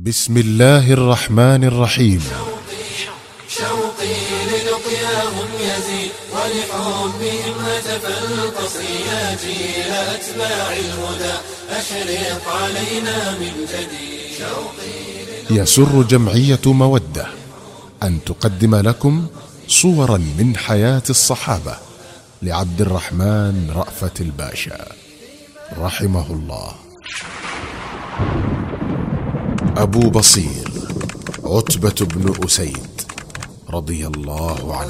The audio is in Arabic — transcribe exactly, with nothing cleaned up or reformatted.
بسم الله الرحمن الرحيم. شوقي للقياهم يزيد ولحبهم هتف القصر يا جيل أتباع الهدى أشرق علينا من جديد. يسر جمعية مودة أن تقدم لكم صورا من حياة الصحابة لعبد الرحمن رأفت الباشا رحمه الله. أبو بصير عتبة بن أسيد رضي الله عنه.